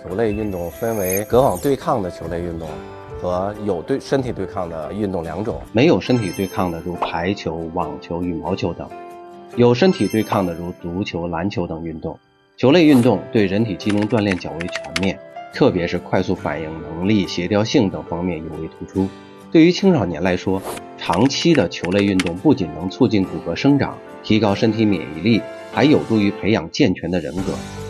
球类运动分为隔网对抗的球类运动和有身体对抗的运动两种。 没有身体对抗的如排球、网球、羽毛球等，有身体对抗的如足球、篮球等运动。球类运动对人体机能锻炼较为全面，特别是快速反应能力、协调性等方面尤为突出。对于青少年来说，长期的球类运动不仅能促进骨骼生长，提高身体免疫力，还有助于培养健全的人格。